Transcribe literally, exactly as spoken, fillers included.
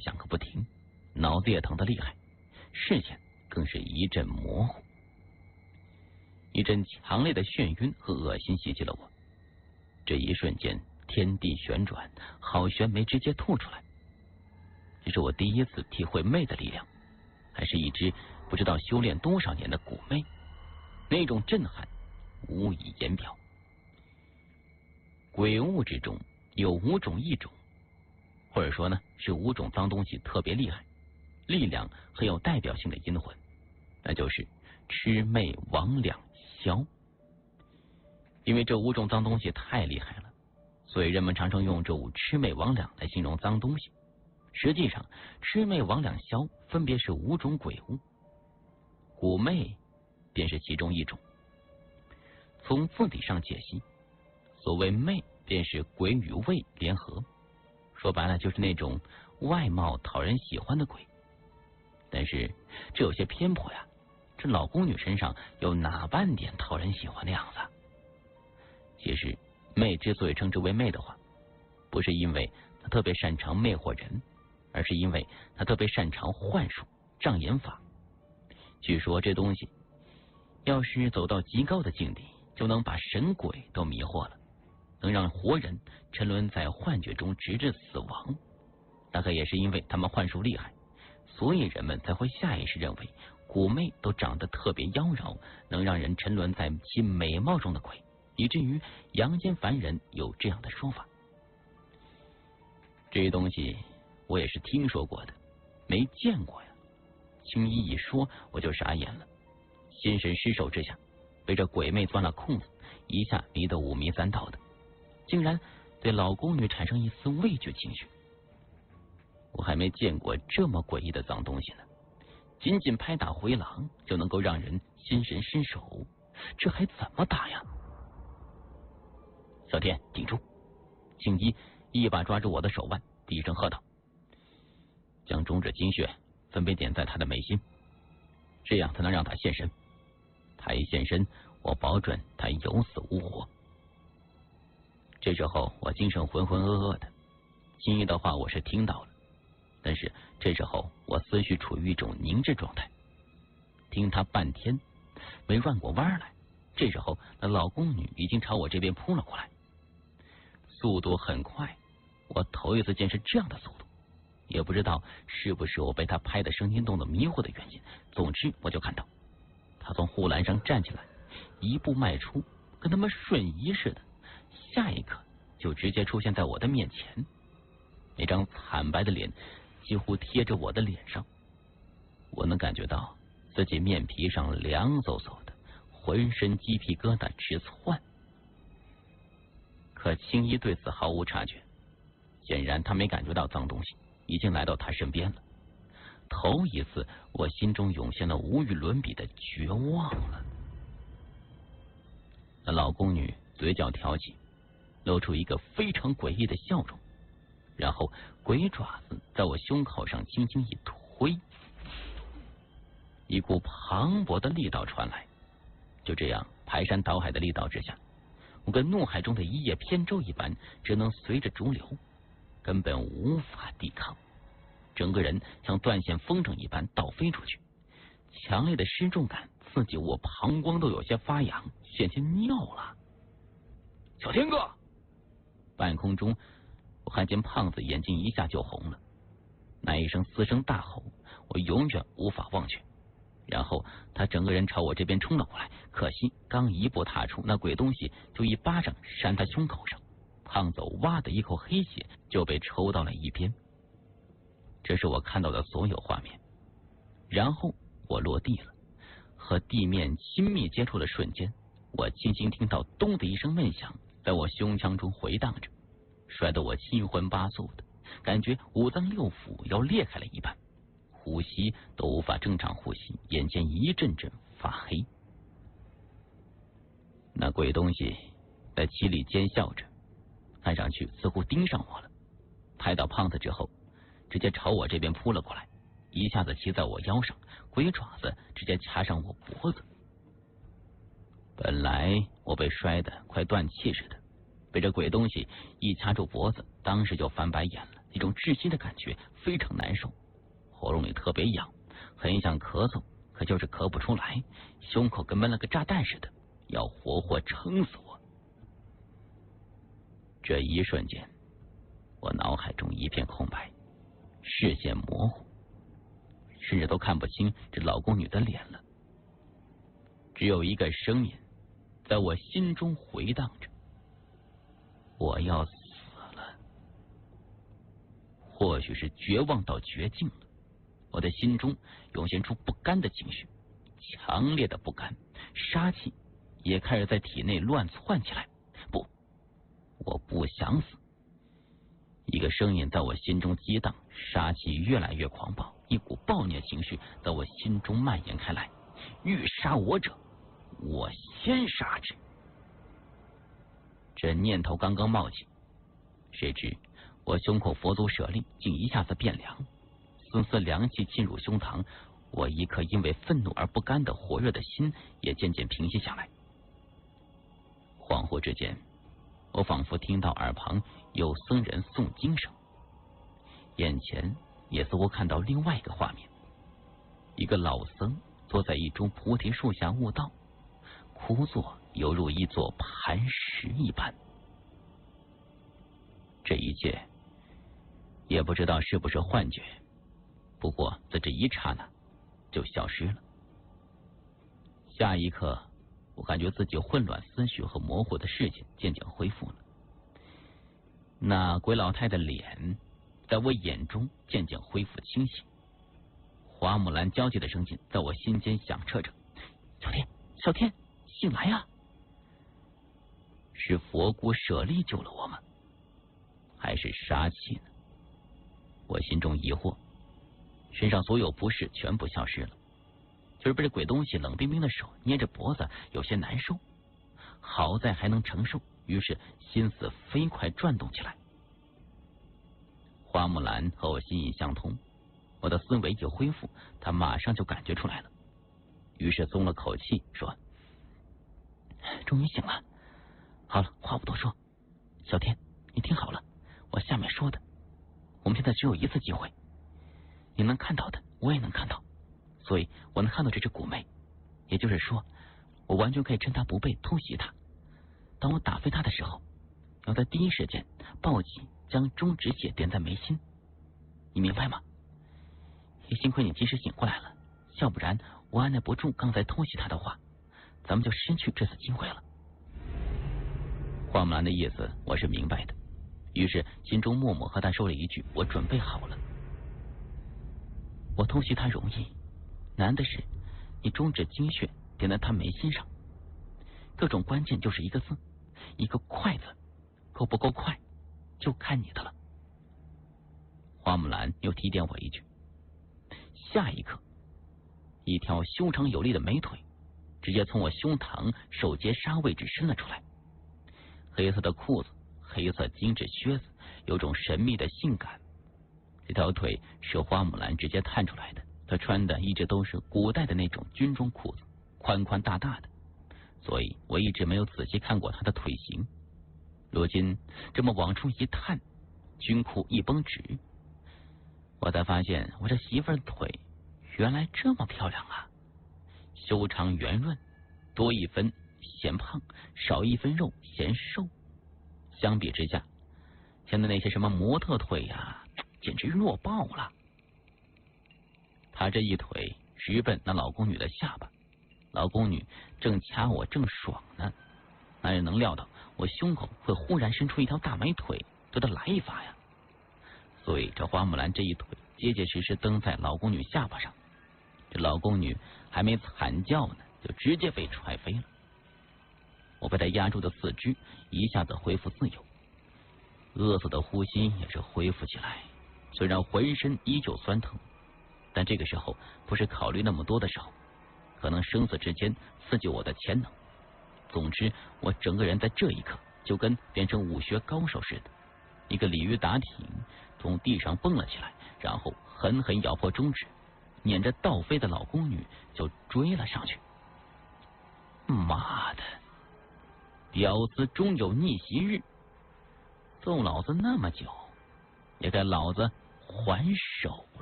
响个不停，脑子也疼得厉害，视线更是一阵模糊。一阵强烈的眩晕和恶心袭击了我，这一瞬间天地旋转，好悬没直接吐出来。这是我第一次体会魅的力量，还是一只不知道修炼多少年的古魅，那种震撼无以言表。鬼物之中有五种异种，或者说呢是五种脏东西特别厉害，力量很有代表性的阴魂，那就是魑魅魍魉枭。因为这五种脏东西太厉害了，所以人们常常用这五魑魅魍魉来形容脏东西。实际上魑魅魍魉枭分别是五种鬼物，古魅便是其中一种。从字体上解析，所谓魅便是鬼与魅联合，说白了就是那种外貌讨人喜欢的鬼。但是这有些偏颇呀，这老宫女身上有哪半点讨人喜欢的样子？其实魅之所以称之为魅的话，不是因为她特别擅长魅惑人，而是因为她特别擅长幻术障眼法。据说这东西要是走到极高的境地，就能把神鬼都迷惑了，能让活人沉沦在幻觉中直至死亡。大概也是因为他们幻术厉害，所以人们才会下意识认为古魅都长得特别妖娆，能让人沉沦在其美貌中的鬼，以至于阳间凡人有这样的说法。这东西我也是听说过的，没见过呀。青衣一说我就傻眼了，心神失守之下，被这鬼魅钻了空子，一下迷得五迷三道的，竟然对老宫女产生一丝畏惧情绪。我还没见过这么诡异的脏东西呢，仅仅拍打回廊就能够让人心神失守，这还怎么打呀？小天，顶住！青衣一把抓住我的手腕，低声喝道：“将中指金穴分别点在他的眉心，这样才能让他现身。他一现身，我保准他有死无活。”这时候我精神浑浑噩噩的，青衣的话我是听到了，但是这时候我思绪处于一种凝滞状态，听他半天没转过弯来。这时候那老宫女已经朝我这边扑了过来，速度很快，我头一次见是这样的速度，也不知道是不是我被他拍的声音动得迷糊的原因。总之我就看到他从护栏上站起来，一步迈出，跟他们瞬移似的，下一刻就直接出现在我的面前。那张惨白的脸几乎贴着我的脸上，我能感觉到自己面皮上凉飕飕的，浑身鸡皮疙瘩直窜。可青衣对此毫无察觉，显然他没感觉到脏东西已经来到他身边了。头一次我心中涌现了无与伦比的绝望了。那老宫女嘴角挑起，露出一个非常诡异的笑容，然后鬼爪子在我胸口上轻轻一推，一股磅礴的力道传来。就这样排山倒海的力道之下，我跟怒海中的一叶扁舟一般，只能随着逐流，根本无法抵抗，整个人像断线风筝一般倒飞出去。强烈的失重感刺激我膀胱都有些发痒，险些尿了。小天哥！半空中我看见胖子眼睛一下就红了，那一声嘶声大吼我永远无法忘却。然后他整个人朝我这边冲了过来，可惜刚一步踏出，那鬼东西就一巴掌扇他胸口上，胖子哇的一口黑血就被抽到了一边。这是我看到的所有画面。然后我落地了，和地面亲密接触的瞬间，我轻轻听到咚的一声闷响在我胸腔中回荡着，摔得我七荤八素的，感觉五脏六腑要裂开了一般，呼吸都无法正常呼吸，眼前一阵阵发黑。那鬼东西在凄厉尖笑着，看上去似乎盯上我了。拍到胖子之后，直接朝我这边扑了过来，一下子骑在我腰上，鬼爪子直接掐上我脖子。本来我被摔得快断气似的，被这鬼东西一掐住脖子，当时就翻白眼了， 一种窒息的感觉，非常难受，喉咙里特别痒，很想咳嗽，可就是咳不出来，胸口跟闷了个炸弹似的，要活活撑死我。这一瞬间，我脑海中一片空白，视线模糊，甚至都看不清这老宫女的脸了。只有一个声音在我心中回荡着：我要死了。或许是绝望到绝境了，我的心中涌现出不甘的情绪，强烈的不甘，杀气也开始在体内乱窜起来。不，我不想死。一个声音在我心中激荡，杀气越来越狂暴，一股暴虐情绪在我心中蔓延开来。欲杀我者，我先杀之。这念头刚刚冒起，谁知我胸口佛祖舍令竟一下子变凉，丝丝凉气进入胸膛，我一颗因为愤怒而不甘的火热的心也渐渐平息下来。恍惚之间，我仿佛听到耳旁有僧人诵经声，眼前也似乎看到另外一个画面，一个老僧坐在一株菩提树下悟道，枯坐犹如一座磐石一般。这一切也不知道是不是幻觉，不过在这一刹那就消失了。下一刻，我感觉自己混乱思绪和模糊的视线渐渐恢复了。那鬼老太的脸在我眼中渐渐恢复清晰，花木兰焦急的声音在我心间响彻着：小天，小天，醒来啊！是佛骨舍利救了我吗？还是杀气呢？我心中疑惑，身上所有不适全部消失了，就是被这鬼东西冷冰冰的手捏着脖子，有些难受。好在还能承受，于是心思飞快转动起来。花木兰和我心意相通，我的思维一恢复，她马上就感觉出来了，于是松了口气说：终于醒了。好了，话不多说，小天，你听好了，我下面说的，我们现在只有一次机会，你能看到的我也能看到，所以我能看到这只古魅，也就是说我完全可以趁它不备突袭它。当我打飞它的时候，要在第一时间抱起，将中指血点在眉心，你明白吗？也幸亏你及时醒过来了，要不然我按耐不住刚才突袭它的话，咱们就失去这次机会了。花木兰的意思我是明白的，于是心中默默和他说了一句：我准备好了。我偷袭他容易，难的是你中指精血点在他眉心上，各种关键就是一个字，一个快字，够不够快就看你的了。花木兰又提点我一句，下一刻一条修长有力的美腿直接从我胸膛手结纱位置伸了出来，黑色的裤子，黑色精致靴子，有种神秘的性感。这条腿是花木兰直接探出来的，她穿的一直都是古代的那种军装裤子，宽宽大大的，所以我一直没有仔细看过她的腿型。如今这么往出一探，军裤一绷直，我才发现我这媳妇儿的腿原来这么漂亮啊，修长圆润，多一分显胖，少一分肉显瘦。相比之下，现在那些什么模特腿呀、啊，简直弱爆了。她这一腿直奔那老宫女的下巴，老宫女正掐我正爽呢，哪人能料到我胸口会忽然伸出一条大美腿，对她来一发呀？所以这花木兰这一腿结结实实蹬在老宫女下巴上，这老宫女还没惨叫呢，就直接被踹飞了。我被她压住的四肢一下子恢复自由，饿死的呼吸也是恢复起来，虽然浑身依旧酸疼，但这个时候不是考虑那么多的时候，可能生死之间刺激我的潜能。总之我整个人在这一刻就跟变成武学高手似的，一个鲤鱼打挺从地上蹦了起来，然后狠狠咬破中指，撵着倒飞的老宫女就追了上去。妈的，屌丝终有逆袭日，揍老子那么久， 也该老子还手